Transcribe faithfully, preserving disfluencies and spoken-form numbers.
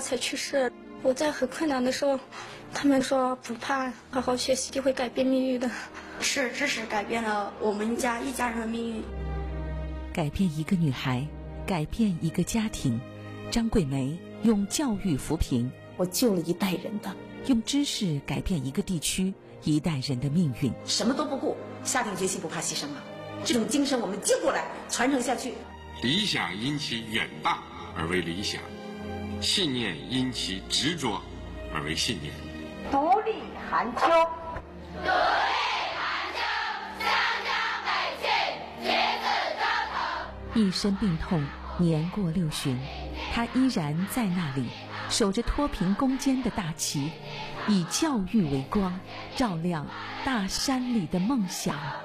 才去世。我在很困难的时候，他们说不怕，好好学习就会改变命运的。是知识改变了我们家一家人的命运， 改变一个女孩，改变一个家庭。张桂梅用教育扶贫， 我救了一代人的； 用知识改变一个地区一代人的命运。 什么都不顾，下定决心不怕牺牲了。这种精神我们接过来，传承下去。 理想因其远大而为理想，信念因其执着而为信念。 独立寒秋， 独立寒秋，湘江北去，旗帜高腾。 一身病痛，年过六旬，他依然在那里，守着脱贫攻坚的大旗，以教育为光，照亮大山里的梦想。